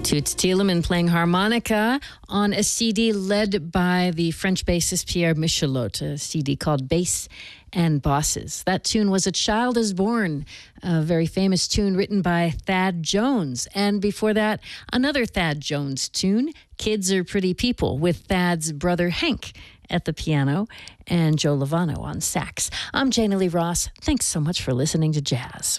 Toots Thielemans playing harmonica on a CD led by the French bassist Pierre Michelotte, a CD called Bass and Bosses. That tune was A Child is Born, a very famous tune written by Thad Jones. And before that, another Thad Jones tune, Kids Are Pretty People, with Thad's brother Hank at the piano and Joe Lovano on sax. I'm Jana Lee Ross. Thanks so much for listening to Jazz.